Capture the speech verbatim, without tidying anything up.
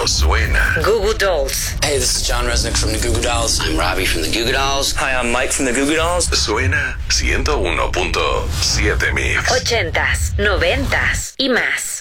suena. Goo Goo Dolls. Hey, this is John Resnick from the Goo Goo Dolls. I'm Robbie from the Goo Goo Dolls. Hi, I'm Mike from the Goo Goo Dolls. Suena ciento uno punto siete Mix. Ochentas, noventas y más.